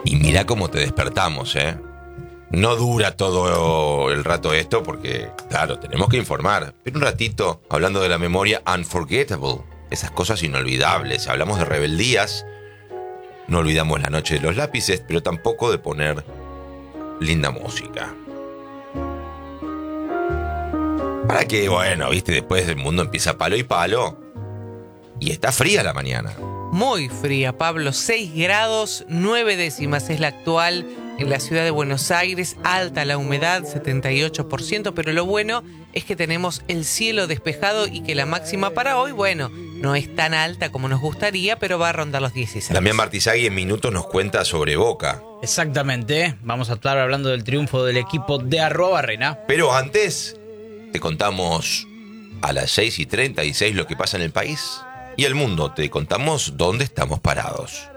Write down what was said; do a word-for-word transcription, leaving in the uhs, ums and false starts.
Y mira cómo te despertamos, ¿eh? No dura todo el rato esto porque, claro, tenemos que informar. Pero un ratito, hablando de la memoria unforgettable, esas cosas inolvidables. Hablamos de rebeldías, no olvidamos la noche de los lápices, pero tampoco de poner linda música. Para que, bueno, viste, después el mundo empieza palo y palo. Y está fría la mañana. Muy fría, Pablo. seis grados, nueve décimas es la actual en la ciudad de Buenos Aires. Alta la humedad, setenta y ocho por ciento. Pero lo bueno es que tenemos el cielo despejado y que la máxima para hoy, bueno, no es tan alta como nos gustaría, pero va a rondar los dieciséis. Damián Martizagui en minutos nos cuenta sobre Boca. Exactamente. Vamos a estar hablando del triunfo del equipo de arroba Barrena. Pero antes, te contamos a las seis y treinta y seis lo que pasa en el país y el mundo. Te contamos dónde estamos parados.